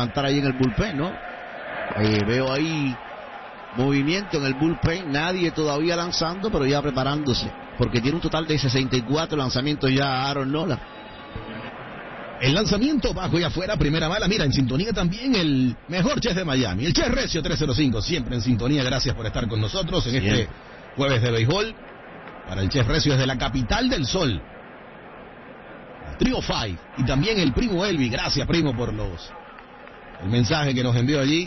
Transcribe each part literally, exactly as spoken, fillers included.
levantar ahí en el bullpen, ¿no? Eh, veo ahí movimiento en el bullpen, nadie todavía lanzando, pero ya preparándose, porque tiene un total de sesenta y cuatro lanzamientos ya Aaron Nola. El lanzamiento bajo y afuera, primera bala. Mira, en sintonía también el mejor chef de Miami, el Chef Recio tres cero cinco, siempre en sintonía. Gracias por estar con nosotros en este jueves de béisbol. Para el Chef Recio desde la capital del sol, el Trio Five, y también el primo Elvi. Gracias, primo, por los el mensaje que nos envió allí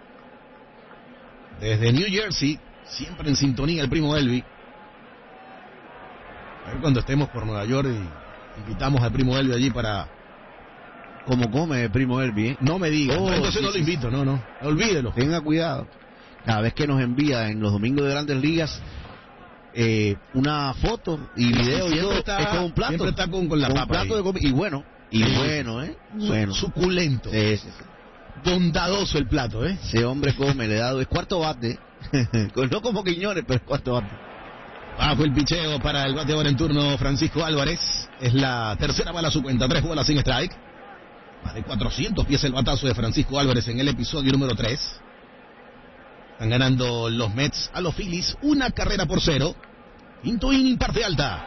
desde New Jersey, siempre en sintonía el primo Elvi. A ver cuando estemos por Nueva York y invitamos al primo Elvi allí para... ¿Cómo come el primo Elvi? ¿eh? No me diga, oh, entonces sí, no lo sí, invito, no, no, olvídelo. Tenga cuidado. Cada vez que nos envía en los domingos de Grandes Ligas eh, una foto y video, y todo, está, es con un plato. Siempre está con, con la con papa un plato ahí. de comida. Y bueno, y sí. bueno, ¿eh? Bueno. Suculento. Sí, sí, sí. Bondadoso el plato, ¿eh? Ese hombre come, le da, es cuarto bate. No como Quiñones, pero es cuarto bate. Bajo el picheo para el bateador en turno, Francisco Álvarez. Es la tercera bala a su cuenta, tres bolas sin strike. Más de cuatrocientos pies el batazo de Francisco Álvarez en el episodio número tres. Están ganando los Mets a los Phillies, una carrera por cero. Quinto inning, parte alta.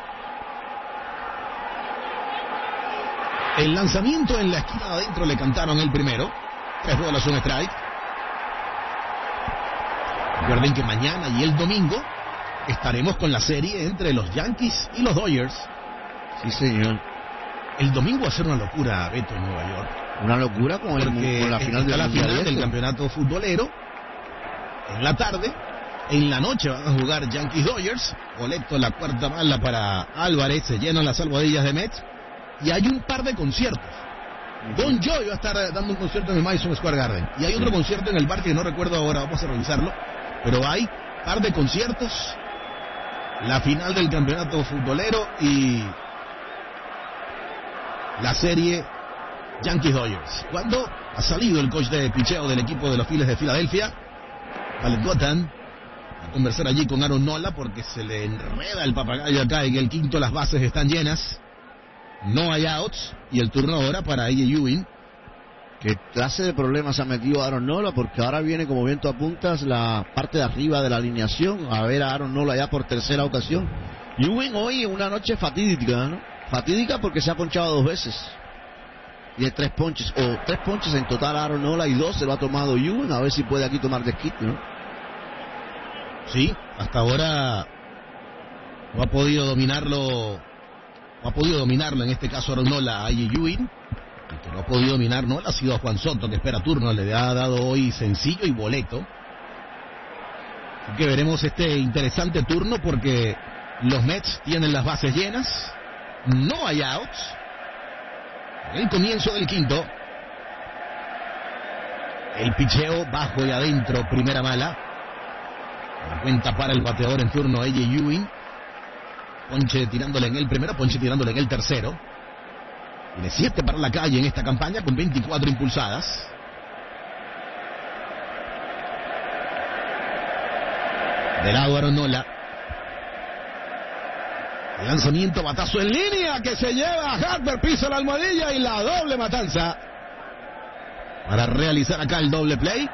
El lanzamiento en la esquina de adentro, le cantaron el primero. Tres bolas, un strike. Recuerden que mañana y el domingo estaremos con la serie entre los Yankees y los Dodgers. Sí, señor. El domingo va a ser una locura, Beto, en Nueva York. Una locura con, el, con la final, de la final del este. campeonato futbolero. En la tarde, en la noche van a jugar Yankees Dodgers. Boleto, la cuarta bala para Álvarez. Se llenan las almohadillas de Mets. Y hay un par de conciertos. Don Joy va a estar dando un concierto en el Madison Square Garden. Y hay otro concierto en el parque que no recuerdo ahora, vamos a revisarlo. Pero hay par de conciertos. La final del campeonato futbolero y la serie Yankees Dodgers. Cuando ha salido el coach de picheo del equipo de los Phillies de Filadelfia, Alex Gotham, a conversar allí con Aaron Nola porque se le enreda el papagayo acá. En el quinto las bases están llenas, no hay outs, y el turno ahora para A J Ewing. ¿Qué clase de problemas ha metido Aaron Nola? Porque ahora viene, como viento apuntas, la parte de arriba de la alineación a ver a Aaron Nola ya por tercera ocasión. Ewing hoy en una noche fatídica, ¿no? Fatídica porque se ha ponchado dos veces. Y de tres ponches, o tres ponches en total Aaron Nola, y dos se lo ha tomado Ewing. A ver si puede aquí tomar desquite, ¿no? Sí, hasta ahora no ha podido dominarlo, no ha podido dominarlo en este caso Aaron Nola a A J Ewing. El que no ha podido dominar Nola ha sido a Juan Soto, que espera turno, le ha dado hoy sencillo y boleto. Así que veremos este interesante turno porque los Mets tienen las bases llenas, no hay outs. En el comienzo del quinto, el picheo bajo y adentro, primera bala. La cuenta para el bateador en turno, A J Ewing. Ponche tirándole en el primero, Ponche tirándole en el tercero. Tiene siete para la calle en esta campaña con veinticuatro impulsadas. De lado Aaron Nola. El lanzamiento, batazo en línea que se lleva a Harper, pisa la almohadilla y la doble matanza para realizar acá el doble play.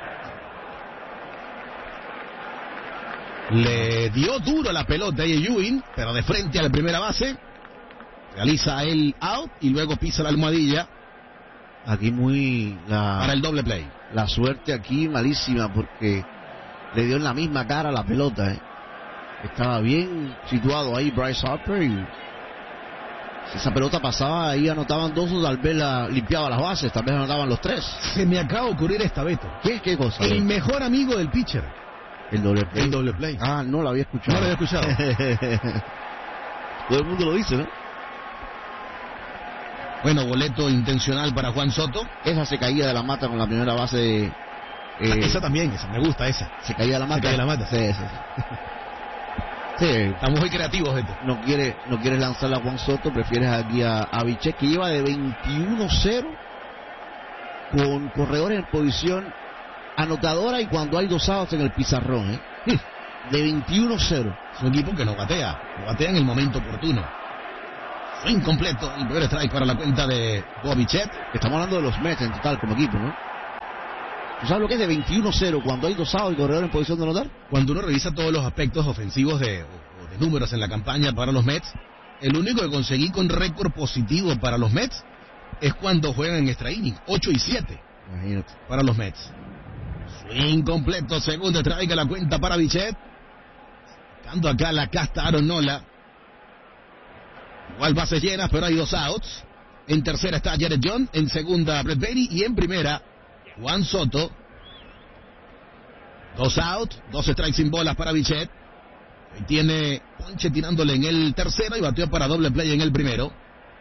Le dio duro la pelota a Ewing, pero de frente a la primera base. Realiza el out y luego pisa la almohadilla. Aquí muy... La, para el doble play. La suerte aquí malísima porque le dio en la misma cara la pelota, ¿eh? Estaba bien situado ahí Bryce Harper y si esa pelota pasaba ahí anotaban dos o tal vez la, limpiaba las bases, tal vez anotaban los tres. Se me acaba de ocurrir esta, Beto. ¿Qué, qué cosa? El mejor amigo del pitcher. El doble play. El doble play. Ah, no lo había escuchado. No lo había escuchado. Todo el mundo lo dice, ¿no? Bueno, boleto intencional para Juan Soto. Esa se caía de la mata con la primera base. De, eh, esa también, esa, me gusta esa. Se caía de la mata. Se caía de la mata. Sí, sí, sí. Sí, estamos muy creativos, Beto. No quiere, no quieres lanzarle a Juan Soto, prefieres aquí a, a Bichette, que lleva de veintiuno cero con corredores en posición anotadora y cuando hay dos outs en el pizarrón, ¿eh? De veintiuno cero. Es un equipo que no batea, no batea en el momento oportuno. Fue incompleto el primer strike para la cuenta de Bobby Chet. Estamos hablando de los Mets en total como equipo, ¿no? ¿Tú sabes lo que es de veintiuno cero cuando hay dos outs y corredor en posición de anotar? Cuando uno revisa todos los aspectos ofensivos de, o de números en la campaña para los Mets, el único que conseguí con récord positivo para los Mets es cuando juegan en extra inning, ocho y siete. Imagínate. Para los Mets. Swing completo, segundo strike a la cuenta para Bichette. Sacando acá la casta Aaron Nola. Igual bases llenas, pero hay dos outs. En tercera está Jared John, en segunda Brett Baty y en primera Juan Soto. Dos outs, dos strikes sin bolas para Bichette. Hoy tiene ponche tirándole en el tercero y bateó para doble play en el primero.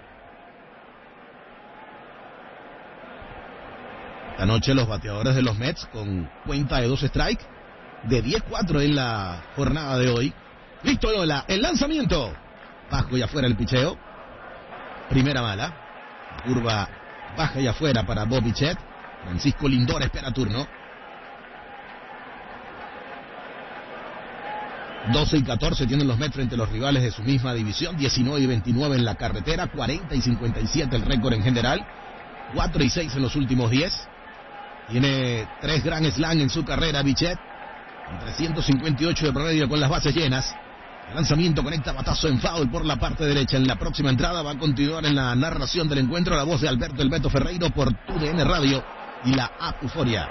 Esta noche los bateadores de los Mets con cuenta de dos strikes, de diez cuatro en la jornada de hoy. Listo Lola, el lanzamiento. Bajo y afuera el picheo. Primera mala. Curva baja y afuera para Bob Bichette. Francisco Lindor espera turno. doce y catorce tienen los Mets frente a los rivales de su misma división. diecinueve y veintinueve en la carretera. cuarenta y cincuenta y siete el récord en general. cuatro y seis en los últimos diez. Tiene tres Grand Slam en su carrera Bichette. Con trescientos cincuenta y ocho de promedio con las bases llenas. El lanzamiento conecta batazo en foul por la parte derecha. En la próxima entrada va a continuar en la narración del encuentro la voz de Alberto El Beto Ferreiro por T U D N Radio y la app Euforia.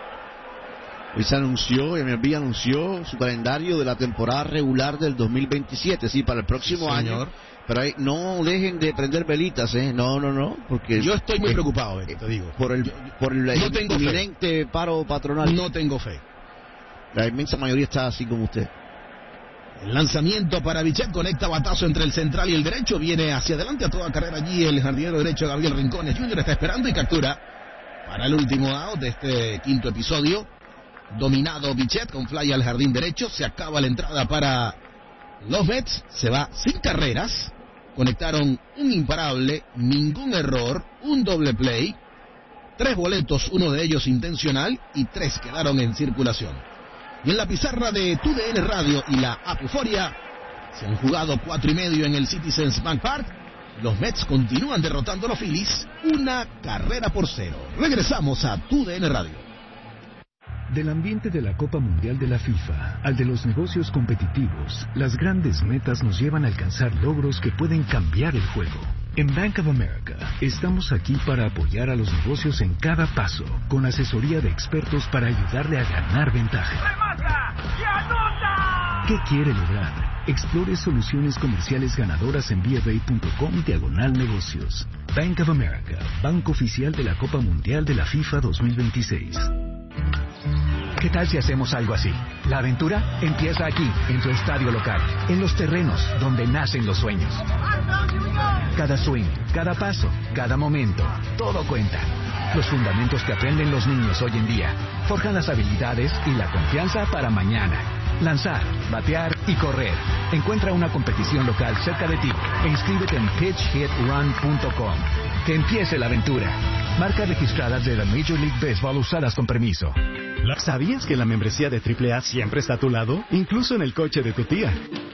Hoy se anunció, M L B anunció su calendario de la temporada regular del dos mil veintisiete, sí, para el próximo sí, año. Pero ahí, no dejen de prender velitas, ¿eh? No, no, no, porque... Yo estoy muy eh, preocupado, eh, te digo. Por el, yo, por el no tengo inminente fe. paro patronal. No tengo fe. La inmensa mayoría está así como usted. El lanzamiento para Bichette conecta batazo entre el central y el derecho. Viene hacia adelante a toda carrera allí el jardinero derecho Gabriel Rincones junior Está esperando y captura para el último out de este quinto episodio. Dominado Bichette con fly al jardín derecho. Se acaba la entrada para los Mets. Se va sin carreras. Conectaron un imparable, ningún error, un doble play. Tres boletos, uno de ellos intencional y tres quedaron en circulación. Y en la pizarra de T U D N Radio y la app Euforia se han jugado cuatro y medio en el Citizens Bank Park. Los Mets continúan derrotando a los Phillies una carrera por cero. Regresamos a T U D N Radio. Del ambiente de la Copa Mundial de la FIFA al de los negocios competitivos, las grandes metas nos llevan a alcanzar logros que pueden cambiar el juego. En Bank of America estamos aquí para apoyar a los negocios en cada paso, con asesoría de expertos para ayudarle a ganar ventaja. ¡Remata y anota! ¿Qué quiere lograr? Explore soluciones comerciales ganadoras en b f a punto com diagonal negocios. Bank of America, banco oficial de la Copa Mundial de la FIFA dos mil veintiséis. ¿Qué tal si hacemos algo así? La aventura empieza aquí, en tu estadio local, en los terrenos donde nacen los sueños. Cada swing, cada paso, cada momento, todo cuenta. Los fundamentos que aprenden los niños hoy en día forjan las habilidades y la confianza para mañana. Lanzar, batear y correr. Encuentra una competición local cerca de ti e inscríbete en pitch hit run punto com. Que empiece la aventura. Marcas registradas de la Major League Baseball usadas con permiso. ¿Sabías que la membresía de triple A siempre está a tu lado? Incluso en el coche de tu tía.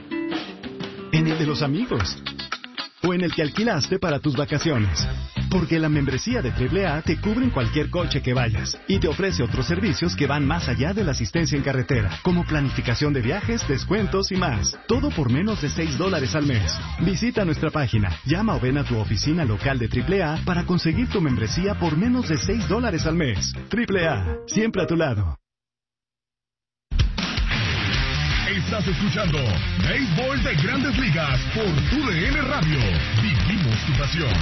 En el de los amigos. O en el que alquilaste para tus vacaciones. Porque la membresía de triple A te cubre en cualquier coche que vayas y te ofrece otros servicios que van más allá de la asistencia en carretera, como planificación de viajes, descuentos y más. Todo por menos de seis dólares al mes. Visita nuestra página, llama o ven a tu oficina local de triple A para conseguir tu membresía por menos de seis dólares al mes. triple A, siempre a tu lado. Estás escuchando Béisbol de Grandes Ligas por T U D N Radio. Vivimos tu pasión.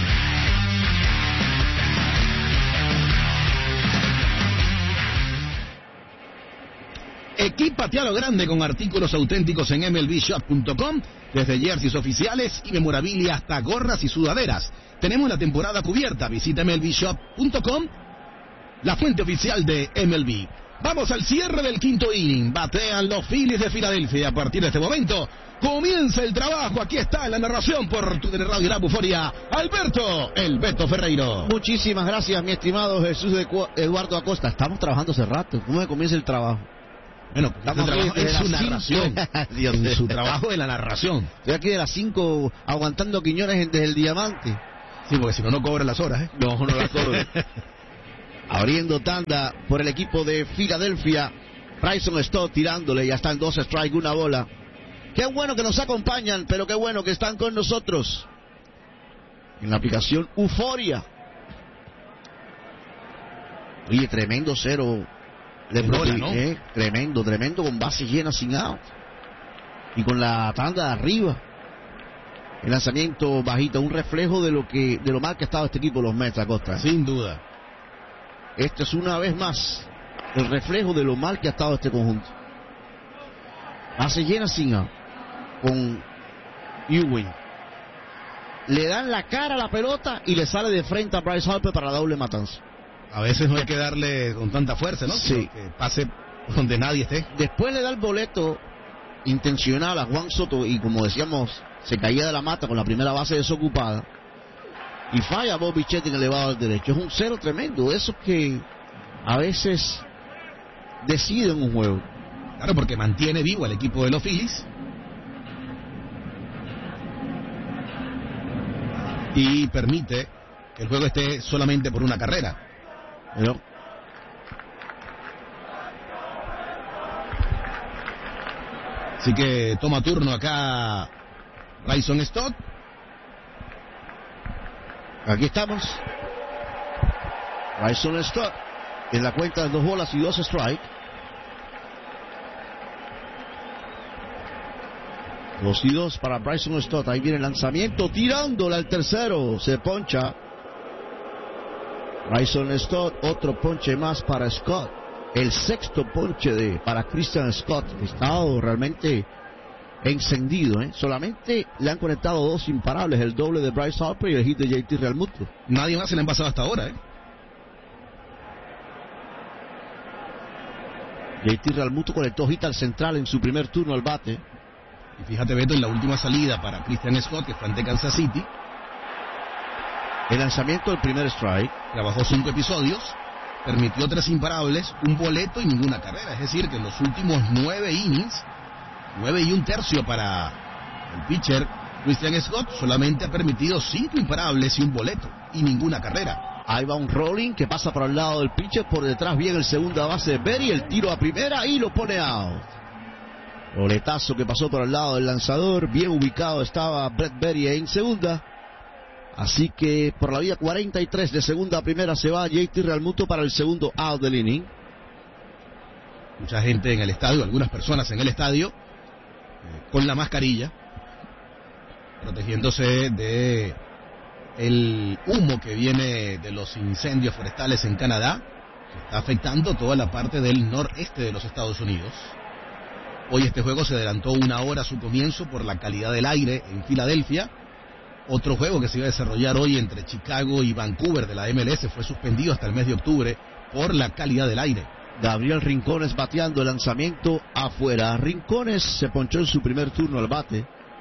Equípate a lo grande con artículos auténticos en M L B shop punto com, desde jerseys oficiales y memorabilia hasta gorras y sudaderas. Tenemos la temporada cubierta. Visita M L B shop punto com, la fuente oficial de M L B. Vamos al cierre del quinto inning. Batean los Phillies de Filadelfia. A partir de este momento comienza el trabajo. Aquí está la narración por T U D N Radio y la Euforia, Alberto El Beto Ferreiro. Muchísimas gracias, mi estimado Jesús de Eduardo Acosta. Estamos trabajando hace rato. ¿Cómo se comienza el trabajo? Bueno, estamos trabajo en su narración. Dios en su trabajo de la narración. Estoy aquí de las cinco aguantando Quiñones desde el Diamante. Sí, porque si no, no cobra las horas, ¿eh? No, no las cobro. Abriendo tanda por el equipo de Filadelfia. Bryson Stott tirándole, ya están dos strikes, una bola. Qué bueno que nos acompañan, pero qué bueno que están con nosotros en la aplicación Euforia. Oye, tremendo cero de Brody, ¿no? ¿eh? Tremendo, tremendo, con base llena sin out. Y con la tanda de arriba. El lanzamiento bajito, un reflejo de lo que de lo mal que ha estado este equipo, los Mets, Acosta. Sin duda. Esto es una vez más el reflejo de lo mal que ha estado este conjunto. Base llena sin out. Con Ewing. Le dan la cara a la pelota y le sale de frente a Bryce Harper para la doble matanza. A veces no hay que darle con tanta fuerza, ¿no? Sí. Que pase donde nadie esté. Después le da el boleto intencional a Juan Soto y, como decíamos, se caía de la mata con la primera base desocupada. Y falla Bob Bichette en el elevado al derecho. Es un cero tremendo. Esos que a veces deciden un juego. Claro, porque mantiene vivo al equipo de los Phillies. Y permite que el juego esté solamente por una carrera. Pero así que toma turno acá Bryson Stott. Aquí estamos. Bryson Stott en la cuenta de dos bolas y dos strikes. Dos y dos para Bryson Stott. Ahí viene el lanzamiento, tirándole al tercero. Se poncha Bryson Stott. Otro ponche más para Scott. El sexto ponche de para Christian Scott. Ha estado realmente encendido, ¿eh? Solamente le han conectado dos imparables, el doble de Bryce Harper y el hit de J T Realmuto. Nadie más se le han pasado hasta ahora, ¿eh? J T Realmuto conectó hit al central en su primer turno al bate. Y fíjate, Beto, en la última salida para Christian Scott, que fue ante Kansas City, el lanzamiento del primer strike. Trabajó cinco episodios, permitió tres imparables, un boleto y ninguna carrera. Es decir, que en los últimos nueve innings, nueve y un tercio para el pitcher Christian Scott, solamente ha permitido cinco imparables y un boleto y ninguna carrera. Ahí va un rolling que pasa por el lado del pitcher, por detrás viene el segunda base de Berry, el tiro a primera y lo pone out. Boletazo que pasó por el lado del lanzador, bien ubicado estaba Brett Berry en segunda. Así que por la vía cuarenta y tres de segunda a primera se va J T Realmuto para el segundo out del inning. Mucha gente en el estadio, algunas personas en el estadio, con la mascarilla, protegiéndose de el humo que viene de los incendios forestales en Canadá, que está afectando toda la parte del noreste de los Estados Unidos. Hoy este juego se adelantó una hora a su comienzo por la calidad del aire en Filadelfia. Otro juego que se iba a desarrollar hoy entre Chicago y Vancouver de la M L S fue suspendido hasta el mes de octubre por la calidad del aire. Gabriel Rincones bateando, el lanzamiento afuera. Rincones se ponchó en su primer turno al bate.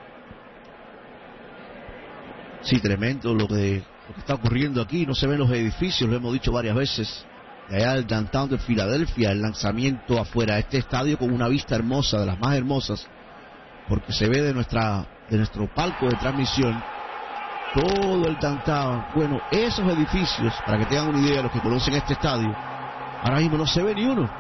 Sí, tremendo lo que, lo que está ocurriendo aquí. No se ven los edificios, lo hemos dicho varias veces. De allá del downtown de Filadelfia, el lanzamiento afuera. Este estadio con una vista hermosa, de las más hermosas, porque se ve de nuestra de nuestro palco de transmisión todo el downtown. Bueno, esos edificios, para que tengan una idea los que conocen este estadio, ahora mismo no se ve ni uno.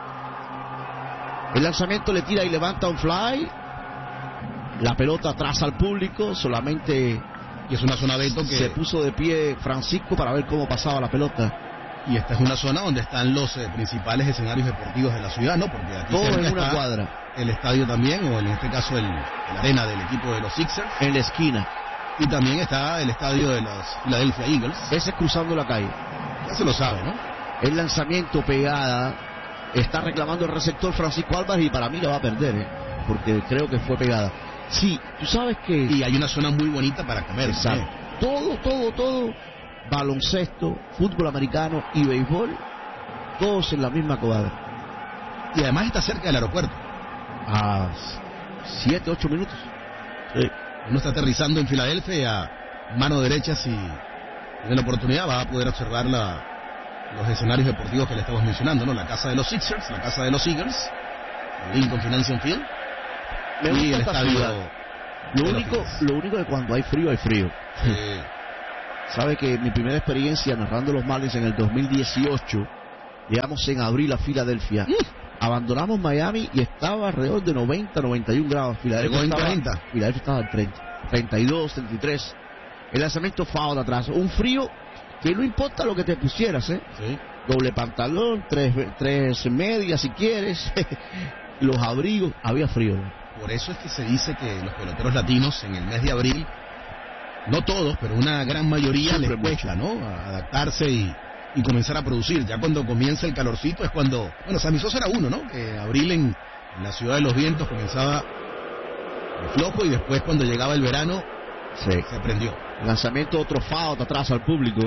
El lanzamiento le tira y levanta un fly. La pelota atrás al público, solamente y es una zona, Beto, que se puso de pie Francisco para ver cómo pasaba la pelota. Y esta es una zona donde están los eh, principales escenarios deportivos de la ciudad, ¿no? Porque aquí todo en una está cuadra. El estadio también, o en este caso el, el arena del equipo de los Sixers. En la esquina. Y también está el estadio de los Philadelphia Eagles. Ese es cruzando la calle. Ya se lo sabe, ¿no? El lanzamiento pegada. Está reclamando el receptor Francisco Álvarez y para mí la va a perder, ¿eh? Porque creo que fue pegada. Sí, tú sabes que... Y hay una zona muy bonita para comer. Exacto. Todo, todo, todo... baloncesto, fútbol americano y béisbol, todos en la misma cuadra. Y además está cerca del aeropuerto. A siete, ocho minutos. Sí. Uno está aterrizando en Filadelfia, mano derecha, si tiene la oportunidad va a poder observar la, los escenarios deportivos que le estamos mencionando, ¿no? La casa de los Sixers, la casa de los Eagles, el Lincoln Financial Field, Me y el estadio. estadio. Lo único, lo único que cuando hay frío, hay frío. Eh, Sabe que mi primera experiencia narrando los Marlins en el dos mil dieciocho, llegamos en abril a Filadelfia. Mm. Abandonamos Miami y estaba alrededor de noventa, noventa y un grados. Filadelfia estaba, Filadelfia estaba al treinta, treinta y dos, treinta y tres. El lanzamiento foul atrás. Un frío que no importa lo que te pusieras, ¿eh? Sí. Doble pantalón, tres, tres medias si quieres. Los abrigos, había frío. Por eso es que se dice que los peloteros latinos en el mes de abril, no todos, pero una gran mayoría les cuesta, ¿no? Adaptarse y, y comenzar a producir. Ya cuando comienza el calorcito es cuando... Bueno, Sammy Sosa era uno, ¿no? Que abril en, en la Ciudad de los Vientos comenzaba flojo y después cuando llegaba el verano sí. se prendió. Lanzamiento otro foul atrás al público.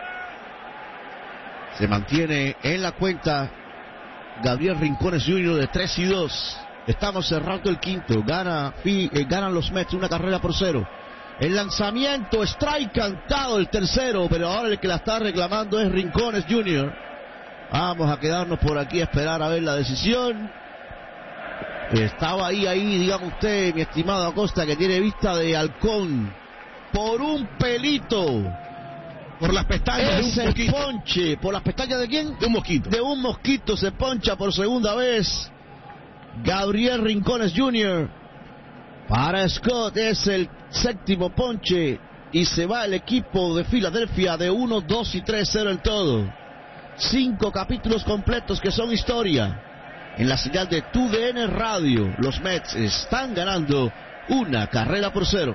Se mantiene en la cuenta Gabriel Rincones junior de tres y dos. Estamos cerrando el quinto. Gana, eh, ganan los Mets una carrera por cero. El lanzamiento, strike cantado el tercero, pero ahora el que la está reclamando es Rincones junior Vamos a quedarnos por aquí a esperar a ver la decisión. Estaba ahí, ahí, dígame usted, mi estimado Acosta, que tiene vista de halcón. Por un pelito. Por las pestañas de un mosquito. Ponche. ¿Por las pestañas de quién? De un mosquito. De un mosquito se poncha por segunda vez Gabriel Rincones junior Para Scott es el séptimo ponche y se va el equipo de Filadelfia de uno, dos y tres cero en todo. Cinco capítulos completos que son historia. En la señal de T U D N Radio, los Mets están ganando una carrera por cero.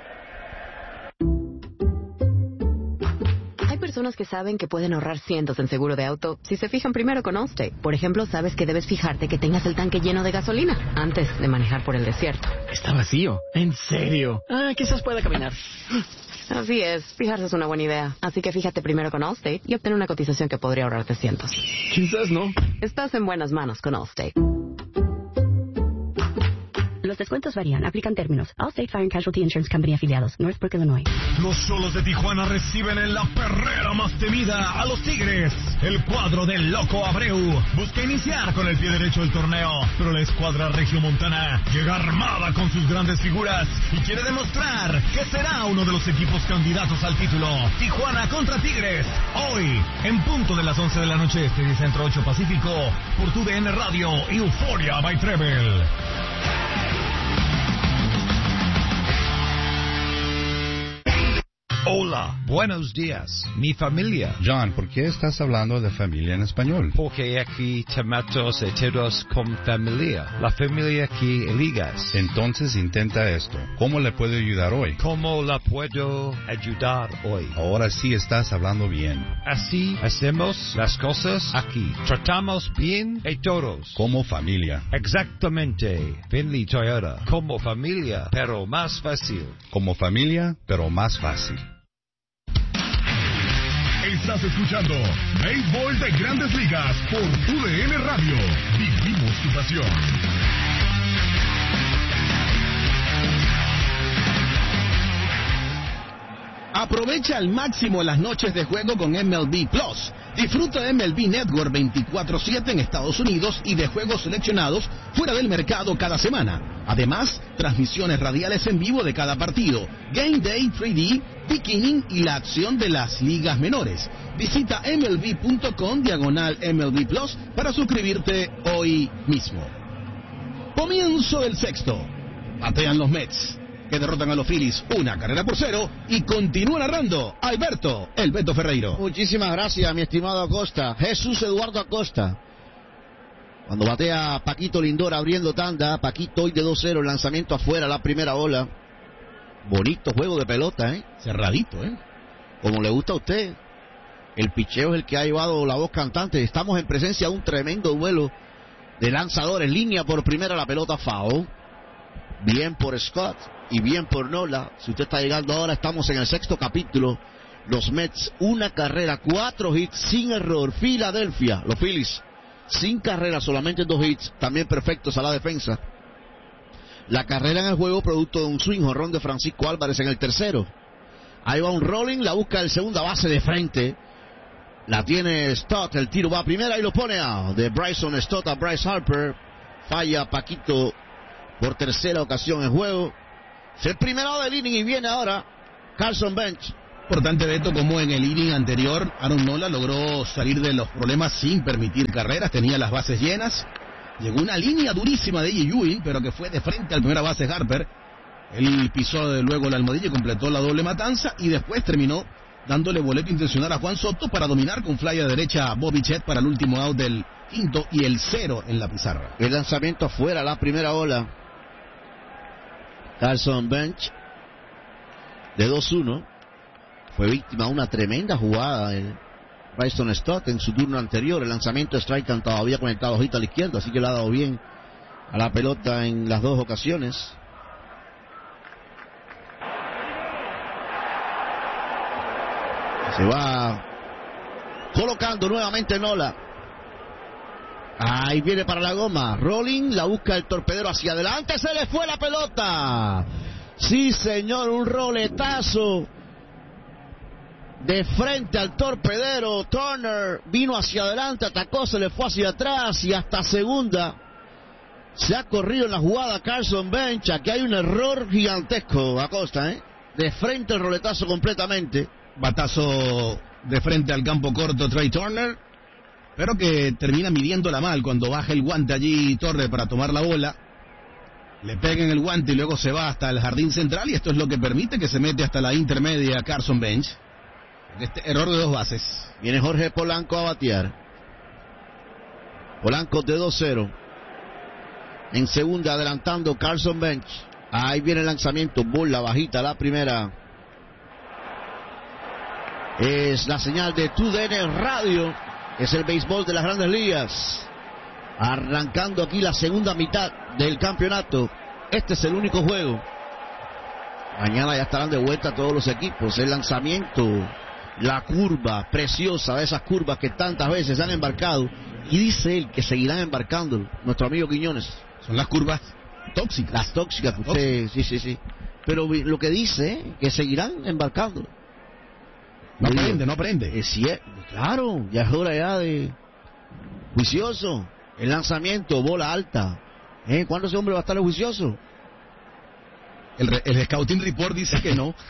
Personas que saben que pueden ahorrar cientos en seguro de auto si se fijan primero con Allstate. Por ejemplo, sabes que debes fijarte que tengas el tanque lleno de gasolina antes de manejar por el desierto. Está vacío. ¿En serio? Ah, quizás pueda caminar. Así es, fijarse es una buena idea. Así que fíjate primero con Allstate y obtén una cotización que podría ahorrarte cientos. Quizás no. Estás en buenas manos con Allstate. Los descuentos varían. Aplican términos. Allstate Fire and Casualty Insurance Company afiliados. Northbrook, Illinois. Los Xolos de Tijuana reciben en la perrera más temida a los Tigres. El cuadro del Loco Abreu busca iniciar con el pie derecho del torneo, pero la escuadra regiomontana llega armada con sus grandes figuras y quiere demostrar que será uno de los equipos candidatos al título. Tijuana contra Tigres. Hoy, en punto de las once de la noche este y Centro ocho Pacífico, por T U D N Radio y Euphoria by Treble. Hola, buenos días, mi familia. John, ¿por qué estás hablando de familia en español? Porque aquí tomamos todos con familia. La familia aquí ligas. Entonces intenta esto. ¿Cómo le puedo ayudar hoy? ¿Cómo la puedo ayudar hoy? Ahora sí estás hablando bien. Así hacemos las cosas aquí. Tratamos bien a todos. Como familia. Exactamente. Finley Toyota. Como familia, pero más fácil. Como familia, pero más fácil. Estás escuchando Béisbol de Grandes Ligas por U D N Radio. Vivimos tu pasión. Aprovecha al máximo las noches de juego con M L B Plus. Disfruta de M L B Network veinticuatro siete en Estados Unidos y de juegos seleccionados fuera del mercado cada semana. Además, transmisiones radiales en vivo de cada partido, Game Day tres D, Beginning y la acción de las ligas menores. Visita M L B punto com diagonal M L B Plus para suscribirte hoy mismo. Comienzo del sexto. Batean los Mets, que derrotan a los Phillies una carrera por cero, y continúa narrando Alberto El Beto Ferreiro. Muchísimas gracias, mi estimado Acosta. Jesús Eduardo Acosta. Cuando batea Paquito Lindor abriendo tanda, Paquito hoy de dos cero, el lanzamiento afuera, la primera bola. Bonito juego de pelota, ¿eh? Cerradito, ¿eh? Como le gusta a usted. El picheo es el que ha llevado la voz cantante. Estamos en presencia de un tremendo duelo de lanzadores. Línea por primera, la pelota foul. Bien por Scott y bien por Nola. Si usted está llegando ahora, estamos en el sexto capítulo. Los Mets, una carrera, cuatro hits sin error. Filadelfia, los Phillies, sin carrera, solamente dos hits, también perfectos a la defensa. La carrera en el juego, producto de un swing jonrón de Francisco Álvarez en el tercero. Ahí va un rolling, la busca el segunda base de frente. La tiene Stott, el tiro va a primera y lo pone a de Bryson Stott a Bryce Harper. Falla Paquito por tercera ocasión en juego. Es el primero del inning y viene ahora Carson Bench. Importante, Beto, como en el inning anterior, Aaron Nola logró salir de los problemas sin permitir carreras, tenía las bases llenas. Llegó una línea durísima de A J Ewing, pero que fue de frente al primera base Harper. Él pisó de luego la almohadilla y completó la doble matanza y después terminó dándole boleto intencional a Juan Soto para dominar con fly a derecha a Bobby Chet para el último out del quinto y el cero en la pizarra. El lanzamiento afuera, la primera ola. Carson Bench de dos uno. Fue víctima de una tremenda jugada de Bryson Stott en su turno anterior. El lanzamiento de strike todavía conectado ojito a la izquierda, así que le ha dado bien a la pelota en las dos ocasiones. Se va colocando nuevamente Nola. Ahí viene para la goma. Rolling, la busca el torpedero hacia adelante. Se le fue la pelota. Sí, señor, un roletazo de frente al torpedero. Turner vino hacia adelante, atacó, se le fue hacia atrás y hasta segunda. Se ha corrido en la jugada Carson Bench. Aquí hay un error gigantesco, Acosta, ¿eh? De frente el roletazo completamente. Batazo de frente al campo corto Trey Turner, pero que termina midiéndola mal cuando baja el guante allí Turner para tomar la bola. Le pega en el guante y luego se va hasta el jardín central y esto es lo que permite que se mete hasta la intermedia Carson Bench. Este error de dos bases. Viene Jorge Polanco a batear. Polanco de dos cero. En segunda adelantando Carson Bench. Ahí viene el lanzamiento, bola bajita, la primera. Es la señal de T U D N Radio. Es el béisbol de las Grandes Ligas. Arrancando aquí la segunda mitad del campeonato. Este es el único juego. Mañana ya estarán de vuelta todos los equipos. El lanzamiento, la curva preciosa de esas curvas que tantas veces han embarcado. Y dice él que seguirán embarcando. Nuestro amigo Quiñones. Son las curvas tóxicas. Las tóxicas que usted, sí, sí, sí. Pero lo que dice, ¿eh? Que seguirán embarcando. No aprende, no aprende. Es cierto, claro, ya es hora ya de juicioso. El lanzamiento, bola alta. ¿Eh? ¿Cuándo ese hombre va a estar juicioso? El, el Scouting Report dice que no.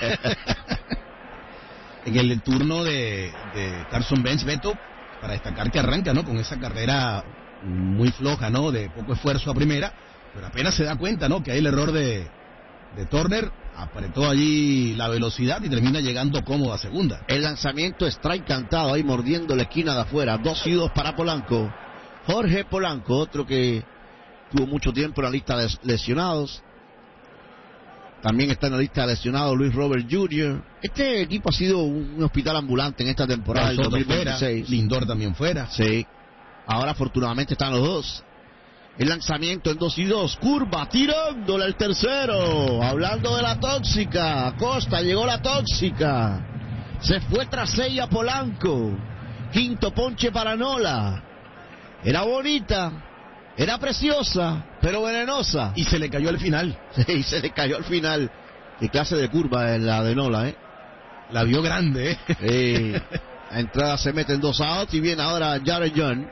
En el turno de, de Carson Bench, Beto, para destacar que arranca, ¿no? Con esa carrera muy floja, ¿no? De poco esfuerzo a primera, pero apenas se da cuenta, ¿no? Que hay el error de, de Turner. Apretó allí la velocidad y termina llegando cómodo a segunda. El lanzamiento strike cantado ahí mordiendo la esquina de afuera. Dos y dos para Polanco. Jorge Polanco, otro que tuvo mucho tiempo en la lista de lesionados. También está en la lista de lesionados Luis Robert junior Este equipo ha sido un hospital ambulante en esta temporada del dos mil veintiséis. Fuera, Lindor también fuera. Sí. Ahora afortunadamente están los dos. El lanzamiento en dos y dos, curva, tirándole el tercero. Hablando de la tóxica, Acosta, llegó la tóxica. Se fue tras ella Polanco. Quinto ponche para Nola. Era bonita, era preciosa, pero venenosa. Y se le cayó al final. Sí, se le cayó al final. Qué clase de curva es la de Nola, ¿eh? La vio grande, ¿eh? Sí. La entrada se mete en dos outs y viene ahora Jared John.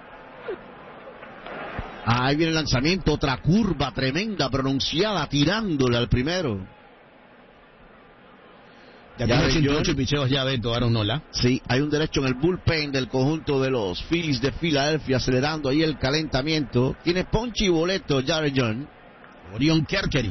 Ahí viene el lanzamiento, otra curva tremenda, pronunciada, tirándole al primero. Ya tiene ochenta y ocho picheos ya, Beto, Aaron Nola. Sí, hay un derecho en el bullpen del conjunto de los Phillies de Filadelfia, acelerando ahí el calentamiento. Tiene ponche y boleto Jared John. Orion Kerkering.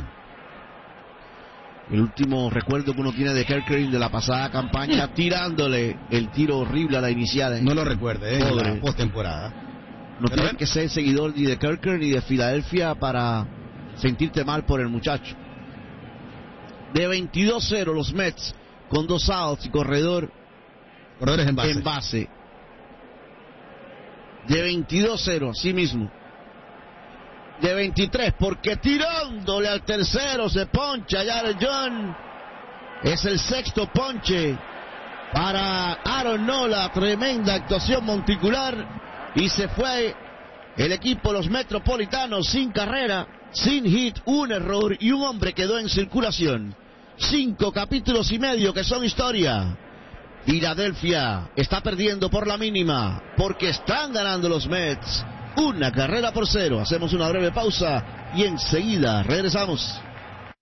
El último recuerdo que uno tiene de Kerkering de la pasada campaña, tirándole el tiro horrible a la inicial. No lo recuerde, ¿eh? Pobre. La postemporada. No tienes que ser seguidor ni de Kerker ni de Filadelfia para sentirte mal por el muchacho. De veintidós cero los Mets con dos outs y corredor corredores en base. En base. De veintidós cero, así mismo. De veintitrés, porque tirándole al tercero se poncha Jared John. Es el sexto ponche para Aaron Nola. Tremenda actuación monticular. Y se fue el equipo, los Metropolitanos, sin carrera, sin hit, un error y un hombre quedó en circulación. Cinco capítulos y medio que son historia. Filadelfia está perdiendo por la mínima, porque están ganando los Mets. Una carrera por cero. Hacemos una breve pausa y enseguida regresamos.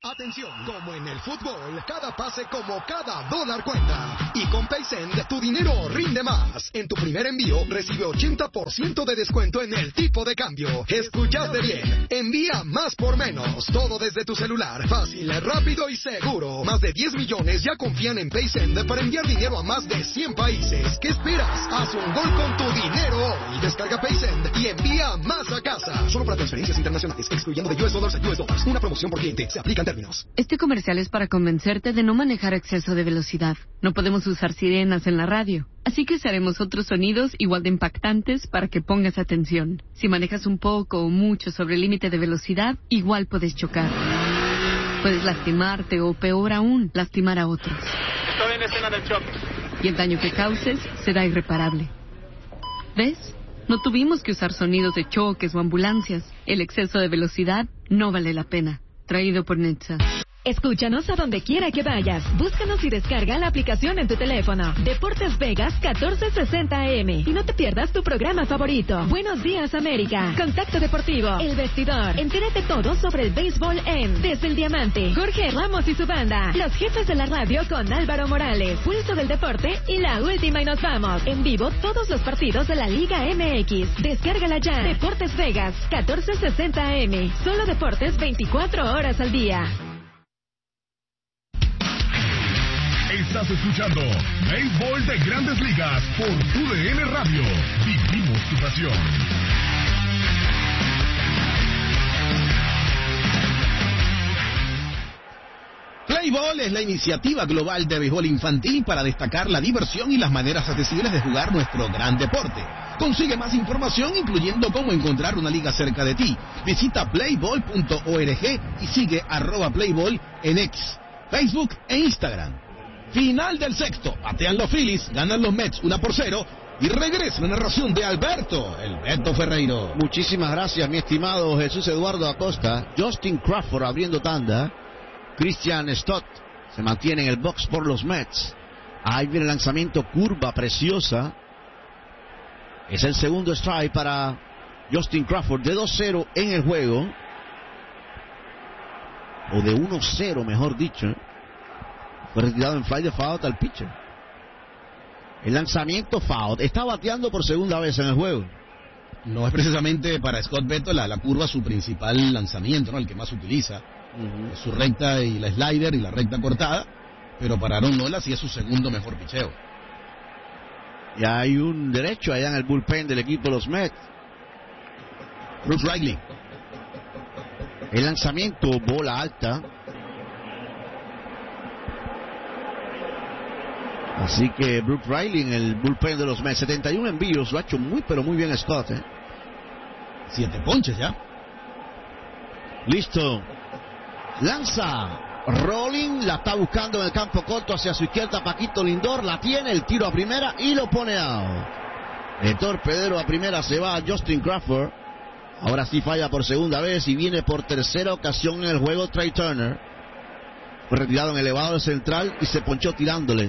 Atención, como en el fútbol, cada pase como cada dólar cuenta. Y con PaySend, tu dinero rinde más. En tu primer envío, recibe ochenta por ciento de descuento en el tipo de cambio. ¿Escuchaste bien? Envía más por menos. Todo desde tu celular. Fácil, rápido y seguro. Más de diez millones ya confían en PaySend para enviar dinero a más de cien países. ¿Qué esperas? Haz un gol con tu dinero hoy. Descarga PaySend y envía más a casa. Solo para transferencias internacionales, excluyendo de U S Dollars a U S Dollars. Una promoción por cliente. Se aplican términos. Este comercial es para convencerte de no manejar a exceso de velocidad. No podemos usar sirenas en la radio, así que usaremos otros sonidos igual de impactantes para que pongas atención. Si manejas un poco o mucho sobre el límite de velocidad, igual puedes chocar. Puedes lastimarte o, peor aún, lastimar a otros. Estoy en escena del choque. Y el daño que causes será irreparable. ¿Ves? No tuvimos que usar sonidos de choques o ambulancias. El exceso de velocidad no vale la pena. Traído por Netza. Escúchanos a donde quiera que vayas. Búscanos y descarga la aplicación en tu teléfono. Deportes Vegas catorce sesenta A M. Y no te pierdas tu programa favorito. Buenos días, América. Contacto Deportivo. El Vestidor. Entérate todo sobre el béisbol en Desde el Diamante. Jorge Ramos y su banda. Los jefes de la radio con Álvaro Morales. Pulso del deporte y la última y nos vamos. En vivo todos los partidos de la Liga M X. Descárgala ya. Deportes Vegas catorce sesenta A M. Solo deportes veinticuatro horas al día. Estás escuchando Béisbol de Grandes Ligas por U D N Radio. Vivimos tu pasión. Playball es la iniciativa global de béisbol infantil para destacar la diversión y las maneras accesibles de jugar nuestro gran deporte. Consigue más información, incluyendo cómo encontrar una liga cerca de ti. Visita playball punto org y sigue arroba playball en X, Facebook e Instagram. Final del sexto, batean los Phillies, ganan los Mets una por cero y regresa la narración de Alberto, el Beto Ferreiro. Muchísimas gracias, mi estimado Jesús Eduardo Acosta. Justin Crawford abriendo tanda. Christian Stott se mantiene en el box por los Mets. Ahí viene el lanzamiento, curva preciosa. Es el segundo strike para Justin Crawford, de dos cero en el juego. O de uno cero, mejor dicho. Fue retirado en fly de foul al pitcher. El lanzamiento foul. Está bateando por segunda vez en el juego. No es precisamente para Scott Beto la, la curva su principal lanzamiento, ¿no? El que más utiliza. Uh-huh. Su recta y la slider y la recta cortada. Pero para Aaron Nola sí es su segundo mejor picheo. Y hay un derecho allá en el bullpen del equipo de los Mets. Brooks Riley. El lanzamiento, bola alta. Así que Brooks Riley en el bullpen de los Mets. setenta y uno envíos, lo ha hecho muy pero muy bien Scott, ¿eh? Siete ponches ya. Listo. Lanza. Rolling, la está buscando en el campo corto hacia su izquierda Paquito Lindor. La tiene, el tiro a primera y lo pone out. El torpedero a primera se va a Justin Crawford. Ahora sí falla por segunda vez y viene por tercera ocasión en el juego Trey Turner. Fue retirado en el elevador central y se ponchó tirándole.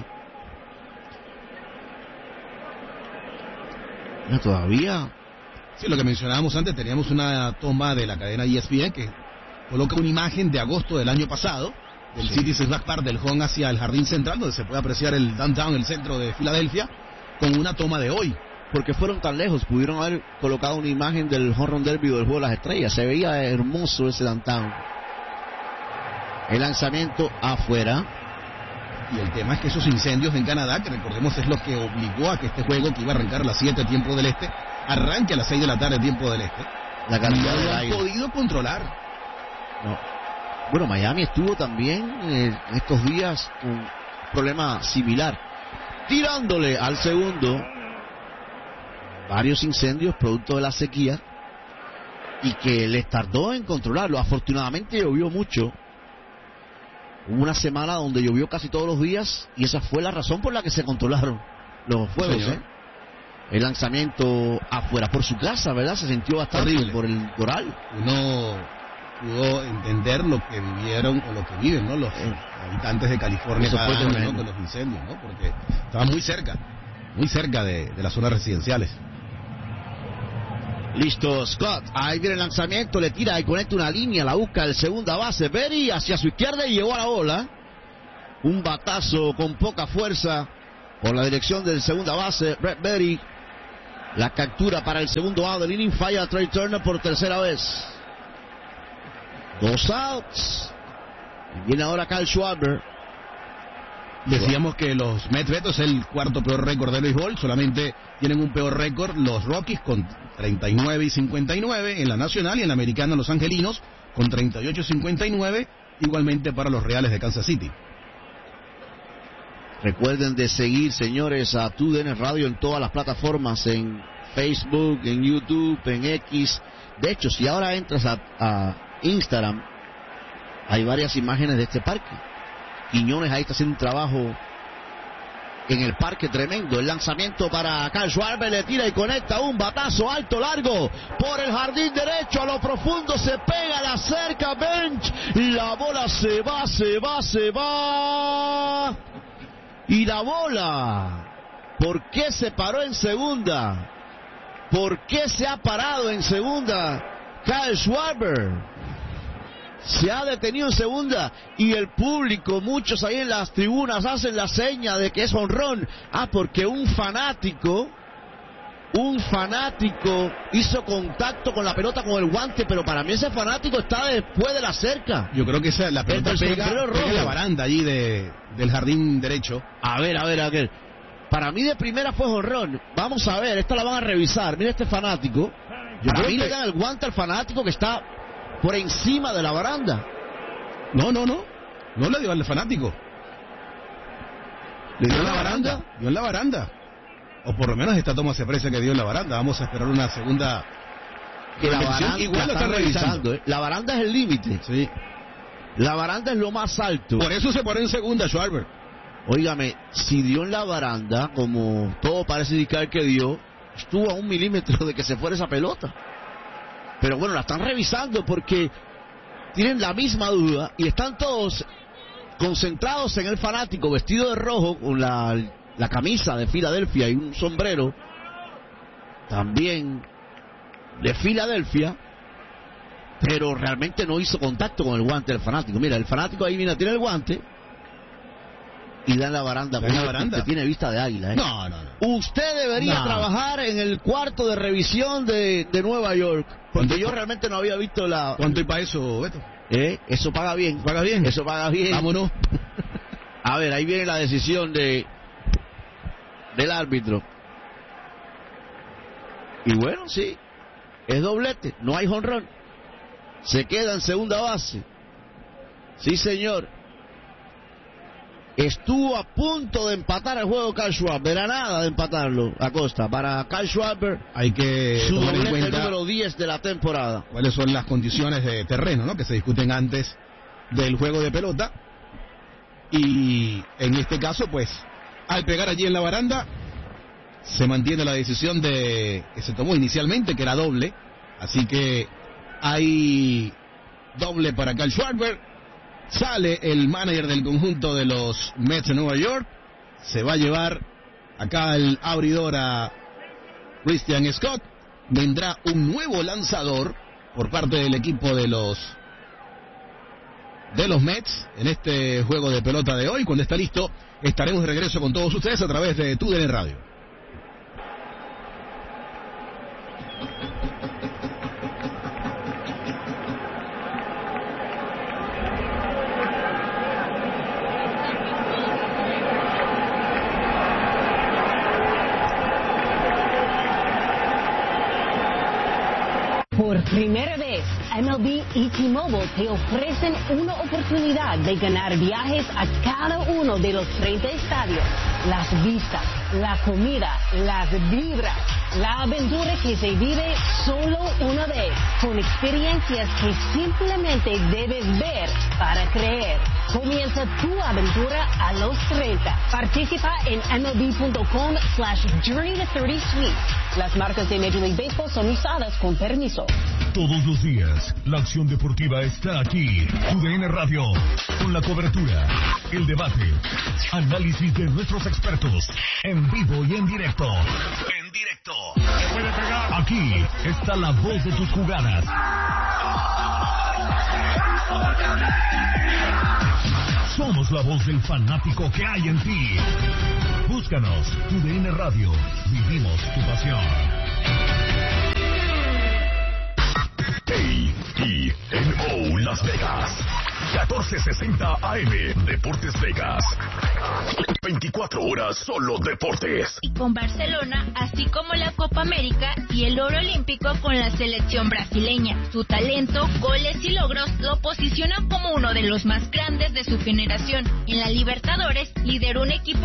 ¿No todavía? Sí, lo que mencionábamos antes, teníamos una toma de la cadena E S P N que coloca una imagen de agosto del año pasado, del sí. Citizens Bank Park, del home hacia el jardín central, donde se puede apreciar el downtown, el centro de Filadelfia, con una toma de hoy. Porque fueron tan lejos, pudieron haber colocado una imagen del home run derby del juego de las estrellas. Se veía hermoso ese downtown. El lanzamiento afuera. Y el tema es que esos incendios en Canadá, que recordemos es lo que obligó a que este juego, que iba a arrancar a las siete tiempo del este, arranque a las seis de la tarde tiempo del este. La calidad no del han aire. podido controlar. No. Bueno, Miami estuvo también eh, estos días con un problema similar. Tirándole al segundo. Varios incendios producto de la sequía y que les tardó en controlarlo. Afortunadamente llovió mucho. Hubo una semana donde llovió casi todos los días y esa fue la razón por la que se controlaron los fuegos, ¿eh? El lanzamiento afuera por su casa, ¿verdad? Se sintió bastante horrible por el coral. Uno pudo entender lo que vivieron o lo que viven, ¿no? Los eh. habitantes de California Eso fue año, ¿no? Con los incendios, ¿no? Porque estaban muy cerca, muy cerca de, de las zonas residenciales. Listo, Scott. Ahí viene el lanzamiento, le tira y conecta una línea, la busca el segunda base. Berry hacia su izquierda y llegó a la bola. Un batazo con poca fuerza por la dirección del segunda base, Brett Berry. La captura para el segundo out del inning, falla a Trey Turner por tercera vez. Dos outs. Y viene ahora Kyle Schwarber. Decíamos que los Mets, Beto, es el cuarto peor récord del béisbol. Solamente tienen un peor récord los Rockies con treinta y nueve y cincuenta y nueve en la nacional, y en la americana los Angelinos con treinta y ocho y cincuenta y nueve, igualmente para los Reales de Kansas City. Recuerden de seguir, señores, a T U D N Radio en todas las plataformas, en Facebook, en YouTube, en X. De hecho, si ahora entras a, a Instagram, hay varias imágenes de este parque. Quiñones ahí está haciendo un trabajo en el parque tremendo. El lanzamiento para Kyle Schwarber, le tira y conecta un batazo alto, largo, por el jardín derecho, a lo profundo, se pega, la cerca, Bench, la bola se va, se va, se va, y la bola, ¿por qué se paró en segunda? ¿Por qué se ha parado en segunda Kyle Schwarber? Se ha detenido en segunda y el público, muchos ahí en las tribunas hacen la seña de que es honrón. Ah, porque un fanático, un fanático hizo contacto con la pelota con el guante, pero para mí ese fanático está después de la cerca. Yo creo que esa, la pelota pega, pega en la baranda allí de, del jardín derecho. A ver, a ver, a ver. Para mí de primera fue honrón. Vamos a ver, esta la van a revisar. Mira este fanático. Yo para mí que... le dan el guante al fanático que está por encima de la baranda. No, no, no. No le dio al fanático. Le dio en la baranda. Dio en la baranda. O por lo menos esta toma se aprecia que dio en la baranda. Vamos a esperar una segunda. Que la baranda igual la está revisando. revisando ¿eh? La baranda es el límite. Sí. La baranda es lo más alto. Por eso se pone en segunda, Schwarber. Óigame, si dio en la baranda, como todo parece indicar que dio, estuvo a un milímetro de que se fuera esa pelota. Pero bueno, la están revisando porque tienen la misma duda y están todos concentrados en el fanático vestido de rojo con la, la camisa de Filadelfia y un sombrero también de Filadelfia, pero realmente no hizo contacto con el guante del fanático. Mira, el fanático ahí viene, tiene el guante y da en la baranda. ¿En la baranda? Tiene vista de águila, ¿eh? No, no, no. Usted debería no. trabajar en el cuarto de revisión de, de Nueva York, porque yo realmente no había visto la... ¿Cuánto hay para eso, Beto? ¿Eh? Eso paga bien. ¿Paga bien? Eso paga bien. Vámonos. A ver, ahí viene la decisión de del árbitro. Y bueno, sí, es doblete, no hay jonrón. Se queda en segunda base. Sí, señor. Estuvo a punto de empatar el juego Kyle Schwarber, era nada de empatarlo, Acosta. Para Kyle Schwarber hay que su tomar en cuenta número diez de la temporada. Cuáles son las condiciones de terreno, ¿no?, que se discuten antes del juego de pelota. Y en este caso, pues, al pegar allí en la baranda, se mantiene la decisión de que se tomó inicialmente, que era doble. Así que hay doble para Kyle Schwarber. Sale el manager del conjunto de los Mets de Nueva York. Se va a llevar acá el abridor a Christian Scott. Vendrá un nuevo lanzador por parte del equipo de los de los Mets en este juego de pelota de hoy. Cuando está listo, estaremos de regreso con todos ustedes a través de T U D N Radio. Por primera vez, M L B y T-Mobile te ofrecen una oportunidad de ganar viajes a cada uno de los treinta estadios. Las vistas, la comida, las vibras, la aventura que se vive solo una vez, con experiencias que simplemente debes ver para creer. Comienza tu aventura a los treinta. Participa en M L B punto com slash Journey to thirty Suites. Las marcas de Major League Baseball son usadas con permiso. Todos los días, la acción deportiva está aquí. T U D N Radio, con la cobertura, el debate, análisis de nuestros expertos, en vivo y en directo. En directo. Aquí está la voz de tus jugadas. Somos la voz del fanático que hay en ti. Búscanos, Tu D N Radio. Vivimos tu pasión. A E N O Las Vegas. catorce sesenta A M. Deportes Vegas. veinticuatro horas solo deportes. Y con Barcelona, así como la Copa América y el oro olímpico con la selección brasileña. Su talento, goles y logros lo posicionan como uno de los más grandes de su generación. En la Libertadores lideró un equipo